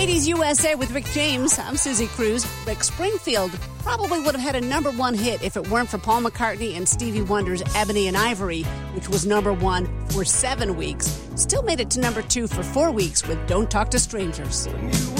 80s USA with Rick James. I'm Susie Cruz. Rick Springfield probably would have had a number one hit if it weren't for Paul McCartney and Stevie Wonder's Ebony and Ivory, which was number one for 7 weeks. Still made it to number 2 for 4 weeks with Don't Talk to Strangers.